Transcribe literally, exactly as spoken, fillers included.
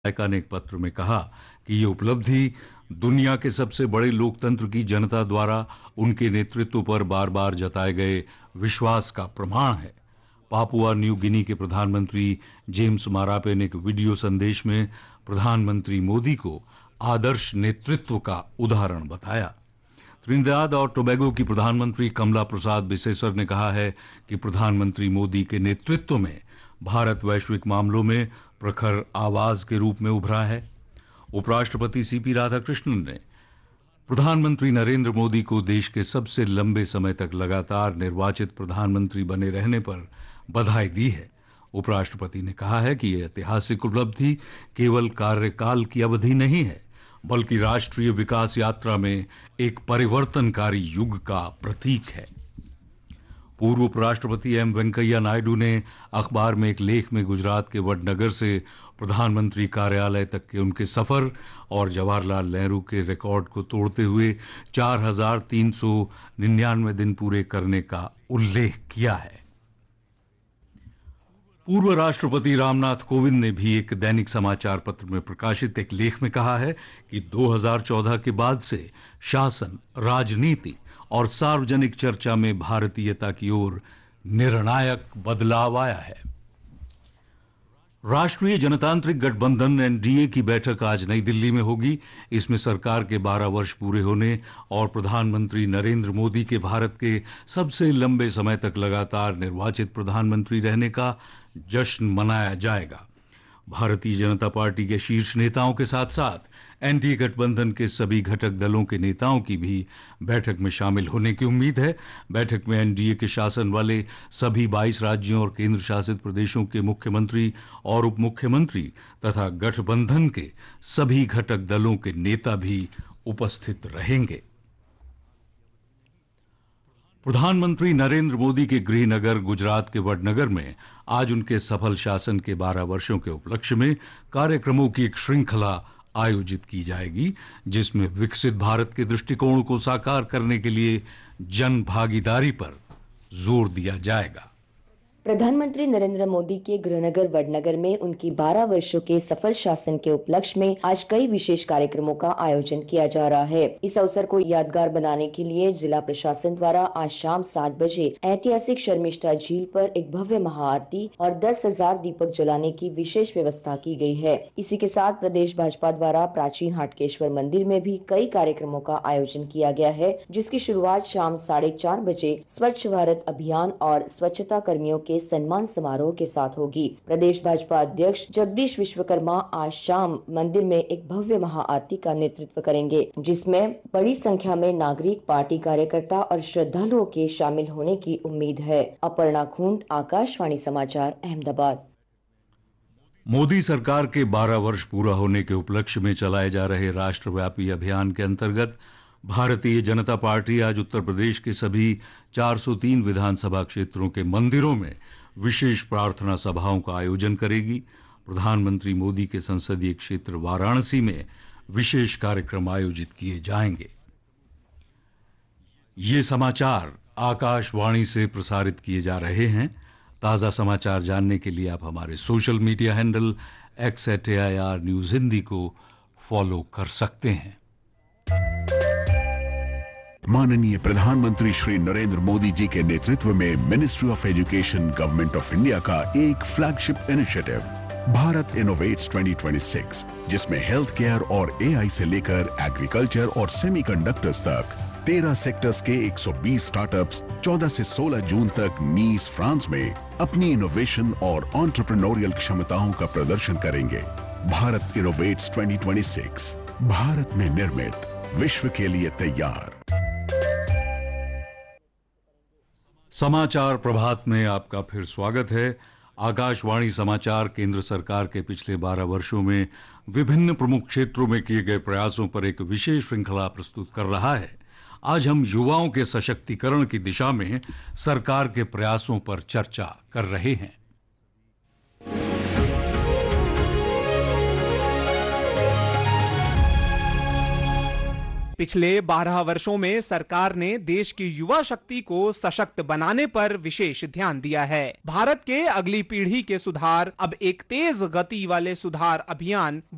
नायका ने एक पत्र में कहा कि ये उपलब्धि दुनिया के सबसे बड़े लोकतंत्र की जनता द्वारा उनके नेतृत्व पर बार बार जताए गए विश्वास का प्रमाण है। पापुआ न्यू गिनी के प्रधानमंत्री जेम्स मारापे ने एक वीडियो संदेश में प्रधानमंत्री मोदी को आदर्श नेतृत्व का उदाहरण बताया। त्रिनिदाद और टोबैगो की प्रधानमंत्री कमला प्रसाद बिसेसर ने कहा है कि प्रधानमंत्री मोदी के नेतृत्व में भारत वैश्विक मामलों में प्रखर आवाज के रूप में उभरा है। उपराष्ट्रपति सीपी राधाकृष्णन ने प्रधानमंत्री नरेंद्र मोदी को देश के सबसे लंबे समय तक लगातार निर्वाचित प्रधानमंत्री बने रहने पर बधाई दी है। उपराष्ट्रपति ने कहा है कि यह ऐतिहासिक उपलब्धि केवल कार्यकाल की अवधि नहीं है, बल्कि राष्ट्रीय विकास यात्रा में एक परिवर्तनकारी युग का प्रतीक है। पूर्व उपराष्ट्रपति एम वेंकैया नायडू ने अखबार में एक लेख में गुजरात के वडनगर से प्रधानमंत्री कार्यालय तक के उनके सफर और जवाहरलाल नेहरू के रिकॉर्ड को तोड़ते हुए चार हजार तीन सौ निन्यानवे दिन पूरे करने का उल्लेख किया है। पूर्व राष्ट्रपति रामनाथ कोविंद ने भी एक दैनिक समाचार पत्र में प्रकाशित एक लेख में कहा है कि दो हज़ार चौदह के बाद से शासन, राजनीति और सार्वजनिक चर्चा में भारतीयता की ओर निर्णायक बदलाव आया है। राष्ट्रीय जनतांत्रिक गठबंधन एनडीए की बैठक आज नई दिल्ली में होगी। इसमें सरकार के बारह वर्ष पूरे होने और प्रधानमंत्री नरेंद्र मोदी के भारत के सबसे लंबे समय तक लगातार निर्वाचित प्रधानमंत्री रहने का जश्न मनाया जाएगा। भारतीय जनता पार्टी के शीर्ष नेताओं के साथ साथ एनडीए गठबंधन के सभी घटक दलों के नेताओं की भी बैठक में शामिल होने की उम्मीद है। बैठक में एनडीए के शासन वाले सभी बाईस राज्यों और केंद्र शासित प्रदेशों के मुख्यमंत्री और उप मुख्यमंत्री तथा गठबंधन के सभी घटक दलों के नेता भी उपस्थित रहेंगे। प्रधानमंत्री नरेंद्र मोदी के गृहनगर गुजरात के वडनगर में आज उनके सफल शासन के बारह वर्षों के उपलक्ष्य में कार्यक्रमों की एक श्रृंखला आयोजित की जाएगी, जिसमें विकसित भारत के दृष्टिकोण को साकार करने के लिए जन भागीदारी पर जोर दिया जाएगा। प्रधानमंत्री नरेंद्र मोदी के गृहनगर वडनगर में उनकी बारह वर्षों के सफल शासन के उपलक्ष्य में आज कई विशेष कार्यक्रमों का आयोजन किया जा रहा है। इस अवसर को यादगार बनाने के लिए जिला प्रशासन द्वारा आज शाम सात बजे ऐतिहासिक शर्मिष्ठा झील पर एक भव्य महाआरती और दस हजार दीपक जलाने की विशेष व्यवस्था की गई है। इसी के साथ प्रदेश भाजपा द्वारा प्राचीन हाटकेश्वर मंदिर में भी कई कार्यक्रमों का आयोजन किया गया है, जिसकी शुरुआत शाम साढ़े चार बजे स्वच्छ भारत अभियान और स्वच्छता कर्मियों के सम्मान समारोह के साथ होगी। प्रदेश भाजपा अध्यक्ष जगदीश विश्वकर्मा आज शाम मंदिर में एक भव्य महाआरती का नेतृत्व करेंगे, जिसमें बड़ी संख्या में नागरिक, पार्टी कार्यकर्ता और श्रद्धालुओं के शामिल होने की उम्मीद है। अपर्णा खूंट, आकाशवाणी समाचार, अहमदाबाद। मोदी सरकार के बारह वर्ष पूरा होने के उपलक्ष्य में चलाए जा रहे राष्ट्रव्यापी अभियान के अंतर्गत भारतीय जनता पार्टी आज उत्तर प्रदेश के सभी चार सौ तीन विधानसभा क्षेत्रों के मंदिरों में विशेष प्रार्थना सभाओं का आयोजन करेगी। प्रधानमंत्री मोदी के संसदीय क्षेत्र वाराणसी में विशेष कार्यक्रम आयोजित किए जाएंगे। ये समाचार आकाशवाणी से प्रसारित किए जा रहे हैं। ताजा समाचार जानने के लिए आप हमारे social media handle x eight A I R news Hindi को फॉलो कर सकते हैं। माननीय प्रधानमंत्री श्री नरेंद्र मोदी जी के नेतृत्व में ministry of education government of India का एक फ्लैगशिप इनिशिएटिव भारत इनोवेट्स दो हज़ार छब्बीस, जिसमें हेल्थ केयर और एआई से लेकर एग्रीकल्चर और सेमीकंडक्टर्स तक तेरह सेक्टर्स के एक सौ बीस स्टार्टअप्स चौदह से सोलह जून तक नीस, फ्रांस में अपनी इनोवेशन और एंटरप्रेन्योरियल क्षमताओं का प्रदर्शन करेंगे। भारत इनोवेट्स दो हज़ार छब्बीस, भारत में निर्मित, विश्व के लिए तैयार। समाचार प्रभात में आपका फिर स्वागत है। आकाशवाणी समाचार केंद्र सरकार के पिछले बारह वर्षों में विभिन्न प्रमुख क्षेत्रों में किए गए प्रयासों पर एक विशेष श्रृंखला प्रस्तुत कर रहा है। आज हम युवाओं के सशक्तिकरण की दिशा में सरकार के प्रयासों पर चर्चा कर रहे हैं। पिछले बारह वर्षों में सरकार ने देश की युवा शक्ति को सशक्त बनाने पर विशेष ध्यान दिया है। भारत के अगली पीढ़ी के सुधार अब एक तेज गति वाले सुधार अभियान